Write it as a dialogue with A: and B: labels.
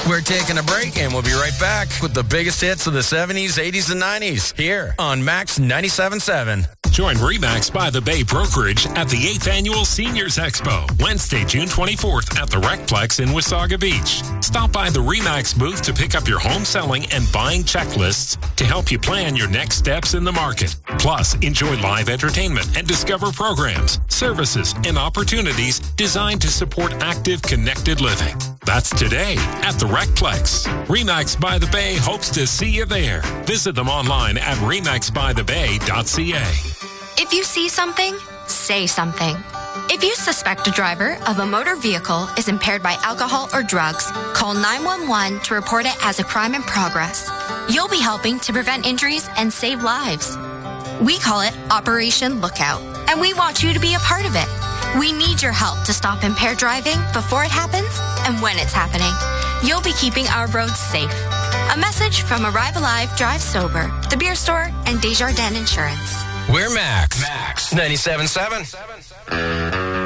A: We're taking a break, and we'll be right back with the biggest hits of the 70s, 80s, and 90s here on Max 97.7.
B: Join RE/MAX by the Bay Brokerage at the 8th Annual Seniors Expo, Wednesday, June 24th at the Recplex in Wasaga Beach. Stop by the RE/MAX booth to pick up your home selling and buying checklists to help you plan your next steps in the market. Plus, enjoy live entertainment and discover programs, services, and opportunities designed to support active, connected living. That's today at the Recplex. RE/MAX by the Bay hopes to see you there. Visit them online at remaxbythebay.ca.
C: If you see something, say something. If you suspect a driver of a motor vehicle is impaired by alcohol or drugs, call 911 to report it as a crime in progress. You'll be helping to prevent injuries and save lives. We call it Operation Lookout, and we want you to be a part of it. We need your help to stop impaired driving before it happens and when it's happening. You'll be keeping our roads safe. A message from Arrive Alive, Drive Sober, the Beer Store, and Desjardins Insurance.
A: We're Max 97.7.